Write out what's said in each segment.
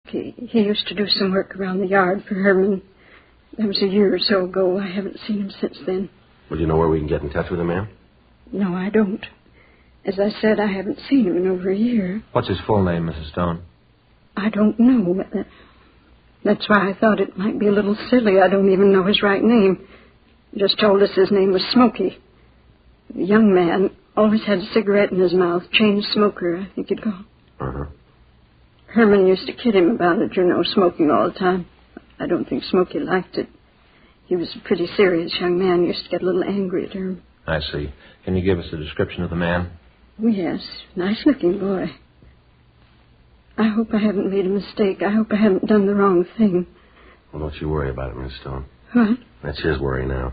He used to do some work around the yard for Herman. That was a year or so ago. I haven't seen him since then. Well, do you know where we can get in touch with him, ma'am? No, I don't. As I said, I haven't seen him in over a year. What's his full name, Mrs. Stone? I don't know. But that's why I thought it might be a little silly. I don't even know his right name. He just told us his name was Smokey. A young man, always had a cigarette in his mouth, chain smoker, I think he'd call. Uh-huh. Herman used to kid him about it, smoking all the time. I don't think Smokey liked it. He was a pretty serious young man. Used to get a little angry at Herman. I see. Can you give us a description of the man? Oh, yes. Nice-looking boy. I hope I haven't made a mistake. I hope I haven't done the wrong thing. Well, don't you worry about it, Miss Stone. What? That's his worry now.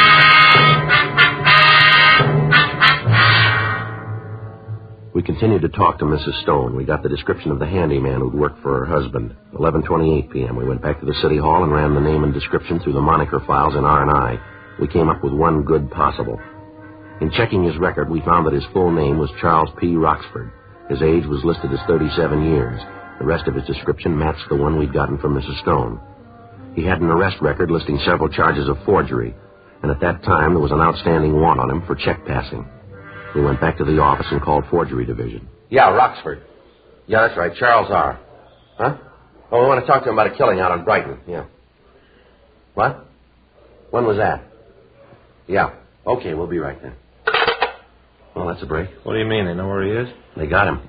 We continued to talk to Mrs. Stone. We got the description of the handyman who'd worked for her husband. 11:28 p.m. We went back to the city hall and ran the name and description through the moniker files in R&I. We came up with one good possible. In checking his record, we found that his full name was Charles P. Roxford. His age was listed as 37 years. The rest of his description matched the one we'd gotten from Mrs. Stone. He had an arrest record listing several charges of forgery, and at that time there was an outstanding warrant on him for check passing. We went back to the office and called Forgery Division. Yeah, Roxford. Yeah, that's right, Charles R. Huh? Oh, we want to talk to him about a killing out on Brighton, yeah. What? When was that? Yeah. Okay, we'll be right there. Well, that's a break. What do you mean? They know where he is? They got him.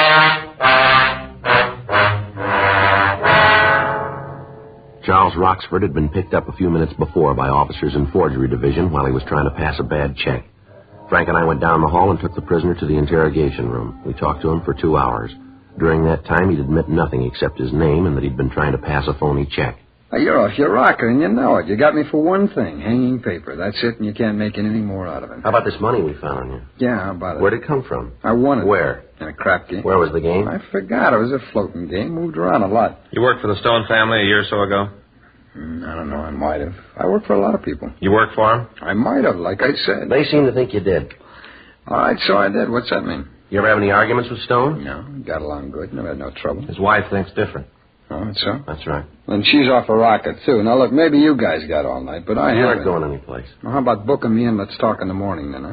Charles Roxford had been picked up a few minutes before by officers in Forgery Division while he was trying to pass a bad check. Frank and I went down the hall and took the prisoner to the interrogation room. We talked to him for 2 hours. During that time, he'd admit nothing except his name and that he'd been trying to pass a phony check. You're off your rocker, and you know it. You got me for one thing, hanging paper. That's it, and you can't make anything more out of it. How about this money we found on you? Yeah, how about it? Where'd it come from? I won it. Where? In a crap game. Where was the game? I forgot. It was a floating game. Moved around a lot. You worked for the Stone family a year or so ago? I don't know. I might have. I worked for a lot of people. You worked for him? I might have, like I said. They seem to think you did. All right, so I did. What's that mean? You ever have any arguments with Stone? No, got along good. Never had no trouble. His wife thinks different. Oh, that's so? That's right. And she's off a rocket, too. Now, look, maybe you guys got all night, but I haven't. You aren't going anyplace. Well, how about booking me and let's talk in the morning, then, huh?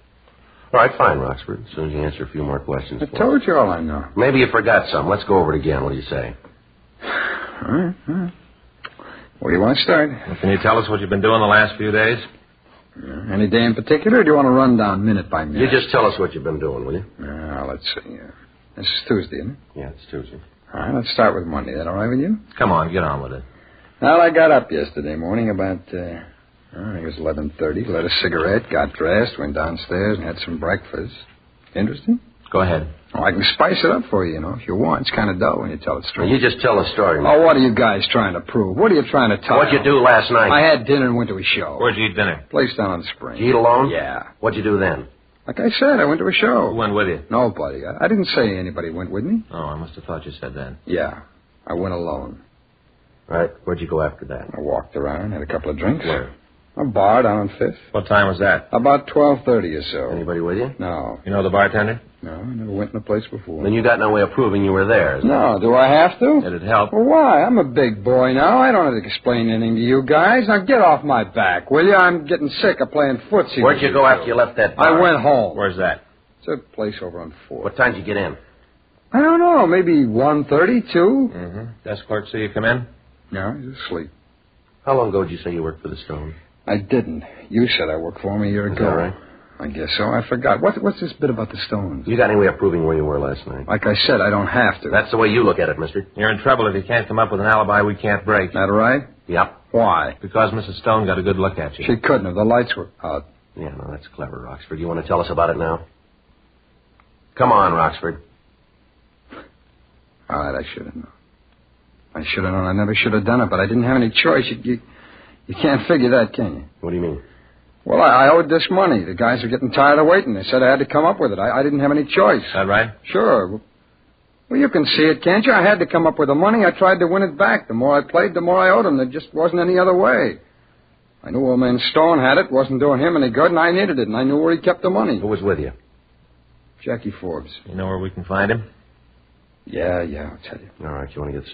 All right, fine, Roxford. As soon as you answer a few more questions. I told you all I know. Maybe you forgot some. Let's go over it again. What do you say? All right. Where do you want to start? Well, can you tell us what you've been doing the last few days? Any day in particular, or do you want to run down minute by minute? You just tell us what you've been doing, will you? Let's see. This is Tuesday, isn't it? Yeah, it's Tuesday. All right, let's start with Monday. That all right with you? Come on, get on with it. Well, I got up yesterday morning about, I think it was 11:30, lit a cigarette, got dressed, went downstairs and had some breakfast. Interesting? Go ahead. Oh, I can spice it up for you, if you want. It's kind of dull when you tell it straight. Well, you just tell the story, man. Oh, what are you guys trying to prove? What are you trying to tell? What'd you do last night? I had dinner and went to a show. Where'd you eat dinner? Place down on the spring. Did you eat alone? Yeah. What'd you do then? Like I said, I went to a show. Who went with you? Nobody. I didn't say anybody went with me. Oh, I must have thought you said that. Yeah. I went alone. Right. Where'd you go after that? I walked around, had a couple of drinks. Where? A bar down on Fifth. What time was that? About 12:30 or so. Anybody with you? No. You know the bartender? No, I never went in the place before. Then you got no way of proving you were there. No, do I have to? Did it help? Well, why? I'm a big boy now. I don't have to explain anything to you guys. Now get off my back, will you? I'm getting sick of playing footsie. Where'd you go after you left that bar? I went home. Where's that? It's a place over on 4th. What time did you get in? I don't know, maybe 1:30, 2. Mm-hmm. Desk clerk see you come in? No, he's asleep. How long ago did you say you worked for the Stone? I didn't. You said I worked for him a year ago. Is that right? I guess so. I forgot. What's this bit about the Stones? You got any way of proving where you were last night? Like I said, I don't have to. That's the way you look at it, mister. You're in trouble if you can't come up with an alibi we can't break. That right? Yep. Why? Because Mrs. Stone got a good look at you. She couldn't have. The lights were out. Yeah, no, that's clever, Roxford. You want to tell us about it now? Come on, Roxford. All right, I should have known. I should have known. I never should have done it, but I didn't have any choice. You can't figure that, can you? What do you mean? Well, I owed this money. The guys were getting tired of waiting. They said I had to come up with it. I didn't have any choice. Is that right? Sure. Well, you can see it, can't you? I had to come up with the money. I tried to win it back. The more I played, the more I owed him. There just wasn't any other way. I knew old man Stone had it. Wasn't doing him any good, and I needed it, and I knew where he kept the money. Who was with you? Jackie Forbes. You know where we can find him? Yeah, I'll tell you. All right, you want to get